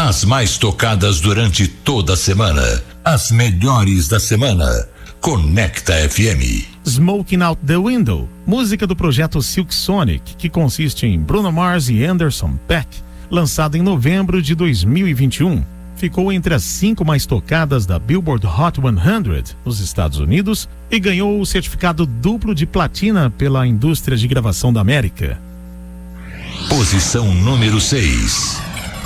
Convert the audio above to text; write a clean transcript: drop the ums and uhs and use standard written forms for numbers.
As mais tocadas durante toda a semana. As melhores da semana. Conecta FM. Smoking Out the Window, música do projeto Silk Sonic, que consiste em Bruno Mars e Anderson .Paak, lançado em novembro de 2021. Ficou entre as 5 mais tocadas da Billboard Hot 100 nos Estados Unidos e ganhou o certificado duplo de platina pela indústria de gravação da América. Posição número 6.